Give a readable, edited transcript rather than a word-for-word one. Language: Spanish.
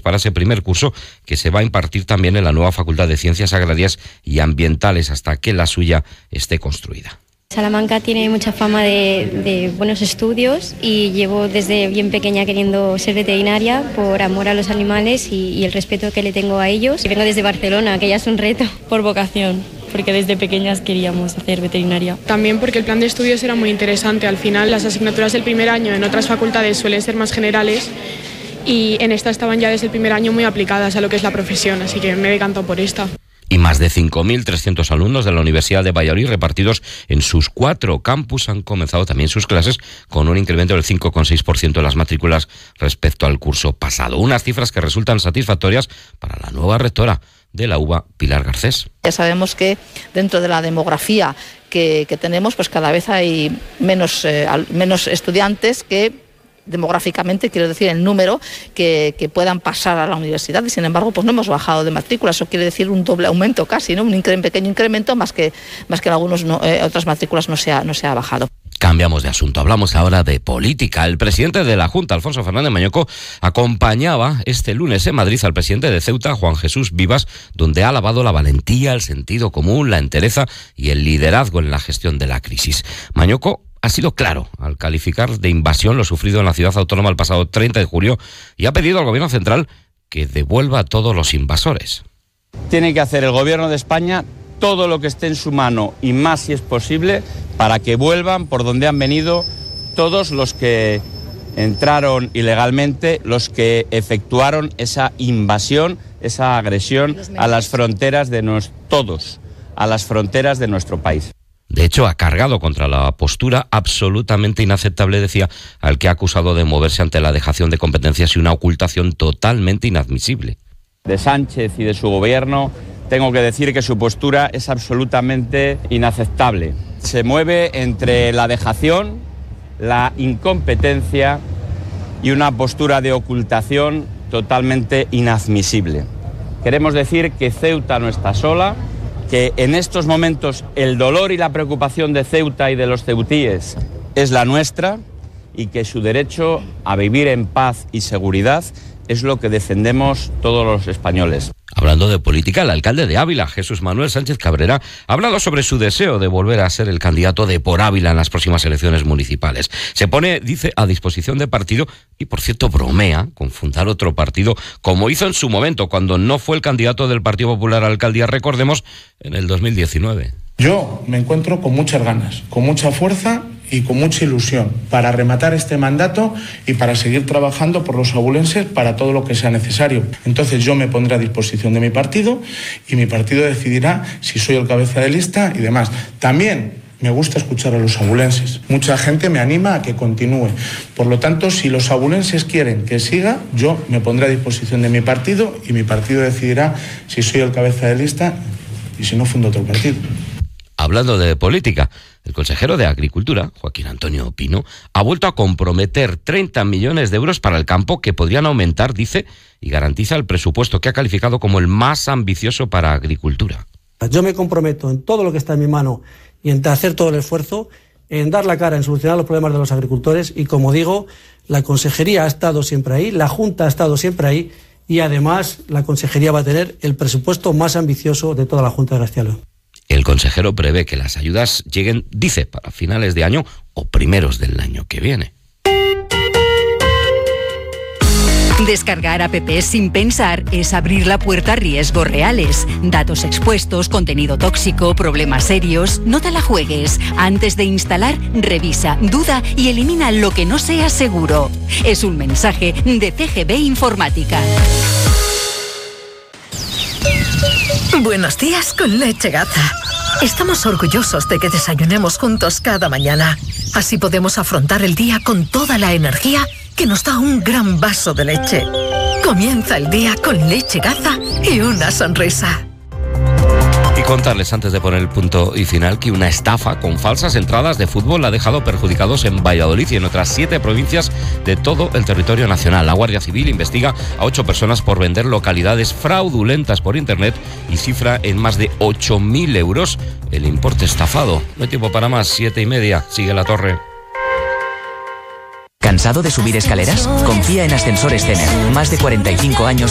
para ese primer curso que se va a impartir también en la nueva Facultad de Ciencias Agrarias y Ambientales hasta que la suya esté construida. Salamanca tiene mucha fama de buenos estudios y llevo desde bien pequeña queriendo ser veterinaria por amor a los animales y el respeto que le tengo a ellos. Y vengo desde Barcelona, que ya es un reto. Por vocación, porque desde pequeñas queríamos hacer veterinaria. También porque el plan de estudios era muy interesante. Al final las asignaturas del primer año en otras facultades suelen ser más generales y en esta estaban ya desde el primer año muy aplicadas a lo que es la profesión, así que me decanto por esta. Y más de 5.300 alumnos de la Universidad de Valladolid repartidos en sus 4 campus han comenzado también sus clases con un incremento del 5,6% de las matrículas respecto al curso pasado. Unas cifras que resultan satisfactorias para la nueva rectora de la UVA, Pilar Garcés. Ya sabemos que dentro de la demografía que tenemos, pues cada vez hay menos estudiantes que demográficamente, quiero decir, el número que puedan pasar a la universidad, y sin embargo pues no hemos bajado de matrícula. Eso quiere decir un doble aumento casi, ¿no? Un pequeño incremento, más que en algunos otras matrículas no se ha bajado. Cambiamos de asunto, hablamos ahora de política. El presidente de la Junta, Alfonso Fernández Mañoco, acompañaba este lunes en Madrid al presidente de Ceuta, Juan Jesús Vivas, donde ha alabado la valentía, el sentido común, la entereza y el liderazgo en la gestión de la crisis. Mañoco ha sido claro al calificar de invasión lo sufrido en la ciudad autónoma el pasado 30 de julio y ha pedido al gobierno central que devuelva a todos los invasores. Tiene que hacer el gobierno de España todo lo que esté en su mano y más si es posible para que vuelvan por donde han venido todos los que entraron ilegalmente, los que efectuaron esa invasión, esa agresión a las fronteras de a las fronteras de nuestro país. De hecho, ha cargado contra la postura absolutamente inaceptable, decía, al que ha acusado de moverse ante la dejación de competencias y una ocultación totalmente inadmisible. De Sánchez y de su gobierno, tengo que decir que su postura es absolutamente inaceptable. Se mueve entre la dejación, la incompetencia y una postura de ocultación totalmente inadmisible. Queremos decir que Ceuta no está sola, que en estos momentos el dolor y la preocupación de Ceuta y de los ceutíes es la nuestra y que su derecho a vivir en paz y seguridad es lo que defendemos todos los españoles. Hablando de política, el alcalde de Ávila, Jesús Manuel Sánchez Cabrera, ha hablado sobre su deseo de volver a ser el candidato de Por Ávila en las próximas elecciones municipales. Se pone, dice, a disposición del partido y, por cierto, bromea con fundar otro partido, como hizo en su momento cuando no fue el candidato del Partido Popular a la alcaldía, recordemos, en el 2019. Yo me encuentro con muchas ganas, con mucha fuerza y con mucha ilusión para rematar este mandato y para seguir trabajando por los abulenses para todo lo que sea necesario. Entonces yo me pondré a disposición de mi partido y mi partido decidirá si soy el cabeza de lista y demás. También me gusta escuchar a los abulenses. Mucha gente me anima a que continúe. Por lo tanto, si los abulenses quieren que siga, yo me pondré a disposición de mi partido y mi partido decidirá si soy el cabeza de lista y si no, fundo otro partido. Hablando de política, el consejero de Agricultura, Joaquín Antonio Pino, ha vuelto a comprometer 30 millones de euros para el campo que podrían aumentar, dice, y garantiza el presupuesto que ha calificado como el más ambicioso para agricultura. Yo me comprometo en todo lo que está en mi mano y en hacer todo el esfuerzo, en dar la cara, en solucionar los problemas de los agricultores y, como digo, la consejería ha estado siempre ahí, la Junta ha estado siempre ahí y además la consejería va a tener el presupuesto más ambicioso de toda la Junta de Castilla y León. El consejero prevé que las ayudas lleguen, dice, para finales de año o primeros del año que viene. Descargar apps sin pensar es abrir la puerta a riesgos reales. Datos expuestos, contenido tóxico, problemas serios. No te la juegues. Antes de instalar, revisa, duda y elimina lo que no sea seguro. Es un mensaje de CGB Informática. Buenos días con Leche Gaza. Estamos orgullosos de que desayunemos juntos cada mañana. Así podemos afrontar el día con toda la energía que nos da un gran vaso de leche. Comienza el día con Leche Gaza y una sonrisa. Y contarles antes de poner el punto y final que una estafa con falsas entradas de fútbol ha dejado perjudicados en Valladolid y en otras 7 provincias de todo el territorio nacional. La Guardia Civil investiga a 8 personas por vender localidades fraudulentas por internet y cifra en más de 8.000 euros el importe estafado. No hay tiempo para más, 7:30, sigue La Torre. ¿Cansado de subir escaleras? Confía en Ascensores Cener. Más de 45 años